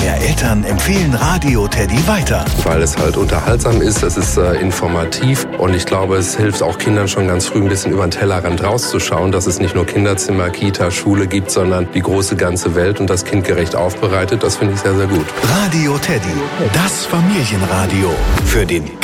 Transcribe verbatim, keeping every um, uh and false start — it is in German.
mehr Eltern empfehlen Radio Teddy weiter. Weil es halt unterhaltsam ist, es ist äh, informativ und ich glaube, es hilft auch Kindern schon ganz früh ein bisschen über den Tellerrand rauszuschauen, dass es nicht nur Kinderzimmer, Kita, Schule gibt, sondern die große ganze Welt und das kindgerecht aufbereitet. Das finde ich sehr, sehr gut. Radio Teddy, das Familienradio für den